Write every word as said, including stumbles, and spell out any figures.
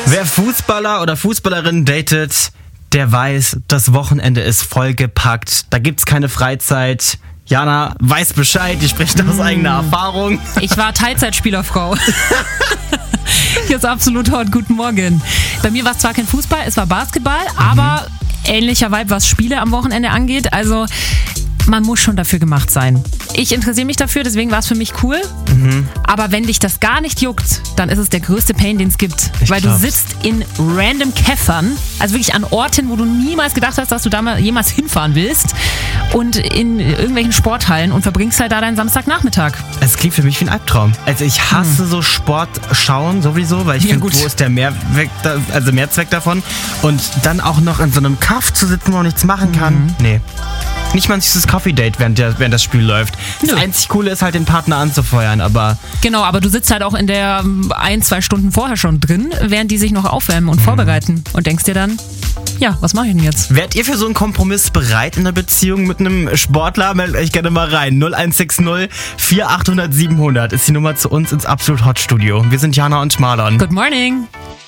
Wer Fußballer oder Fußballerin datet, der weiß, das Wochenende ist vollgepackt. Da gibt's keine Freizeit. Jana weiß Bescheid, die spricht aus mmh. eigener Erfahrung. Ich war Teilzeitspielerfrau. Hier ist absolut hot. Guten Morgen. Bei mir war es zwar kein Fußball, es war Basketball, mhm. aber ähnlicher Vibe, was Spiele am Wochenende angeht. Also man muss schon dafür gemacht sein. Ich interessiere mich dafür, deswegen war es für mich cool. Mhm. Aber wenn dich das gar nicht juckt, dann ist es der größte Pain, den es gibt. Ich Weil glaub's. Du sitzt in random Käffern, also wirklich an Orten, wo du niemals gedacht hast, dass du da mal jemals hinfahren willst. Und in irgendwelchen Sporthallen und verbringst halt da deinen Samstagnachmittag. Es klingt für mich wie ein Albtraum. Also ich hasse hm. so Sport schauen sowieso, weil ich ja, finde, wo ist der Mehrweg da, also Mehrzweck davon? Und dann auch noch in so einem Kaff zu sitzen, wo man nichts machen kann. Mhm. Nee. Nicht mal ein süßes Coffee-Date, während, der, während das Spiel läuft. Das Nö. einzig Coole ist halt, den Partner anzufeuern, aber... Genau, aber du sitzt halt auch in der ein, zwei Stunden vorher schon drin, während die sich noch aufwärmen und mhm. vorbereiten. Und denkst dir dann, ja, was mache ich denn jetzt? Wärt ihr für so einen Kompromiss bereit in einer Beziehung mit einem Sportler? Meldet euch gerne mal rein. null eins sechs null vier achthundert siebenhundert ist die Nummer zu uns ins Absolut Hot Studio. Wir sind Jana und Marlon. Good morning.